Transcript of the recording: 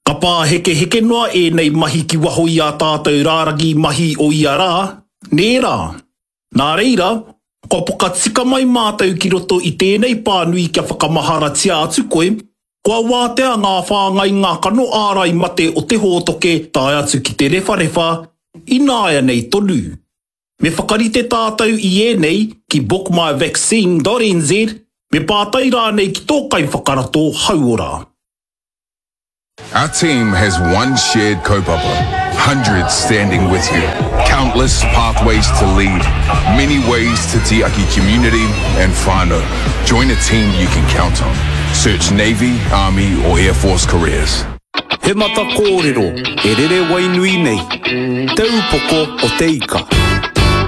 Ka pā heke noa e nei mahi ki waho i a tātou rārangi mahi o ia rā, nē rā. Nā reira, ko poka tika mai mātou ki roto i tēnei pānui kia whakamahara tia atu koe, kua wātea ngā whāngai ngā kano ārai mate o te hōtoke tai atu ki te rewharewa, i nāia nei tonu. Me whakarite tātou i ēnei ki bookmyvaccine.nz, me pātai rā nei ki tōkai whakarato hauora. Our team has one shared kaupapa, hundreds standing with you, countless pathways to lead, many ways to te aki community and whānau. Join a team you can count on. Search Navy, Army or Air Force careers. He mata kōrero, e rere wainui nei. Te upoko o te ika.